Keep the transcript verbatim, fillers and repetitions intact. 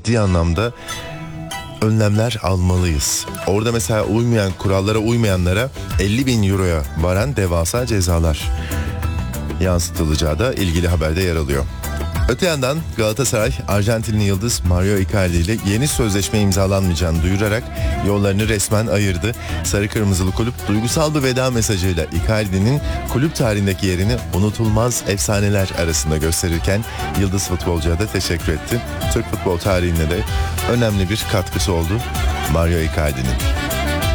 ciddi anlamda önlemler almalıyız. Orada mesela uymayan, kurallara uymayanlara elli bin euroya varan devasa cezalar yansıtılacağı da ilgili haberde yer alıyor. Öte yandan Galatasaray, Arjantinli yıldız Mario Icardi ile yeni sözleşme imzalanmayacağını duyurarak yollarını resmen ayırdı. Sarı Kırmızılı kulüp duygusal bir veda mesajıyla Icardi'nin kulüp tarihindeki yerini unutulmaz efsaneler arasında gösterirken yıldız futbolcuya da teşekkür etti. Türk futbol tarihine de önemli bir katkısı oldu Mario Icardi'nin.